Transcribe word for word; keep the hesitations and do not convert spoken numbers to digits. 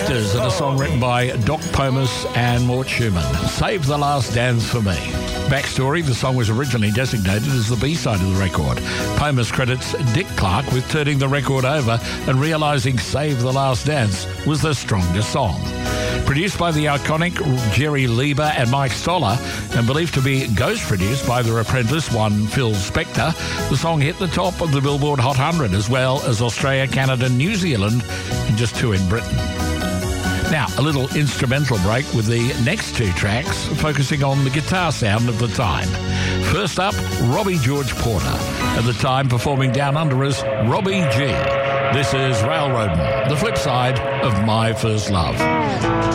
Drifters, and a song written by Doc Pomus and Mort Schumann. Save the Last Dance for Me. Backstory, the song was originally designated as the B-side of the record. Pomus credits Dick Clark with turning the record over and realising Save the Last Dance was the stronger song. Produced by the iconic Jerry Lieber and Mike Stoller, and believed to be ghost-produced by their apprentice, one Phil Spector, the song hit the top of the Billboard Hot one hundred, as well as Australia, Canada, New Zealand, and just two in Britain. Now, a little instrumental break with the next two tracks, focusing on the guitar sound of the time. First up, Robbie George Porter, at the time performing Down Under as Robbie G. This is Railroadin', the flip side of My First Love.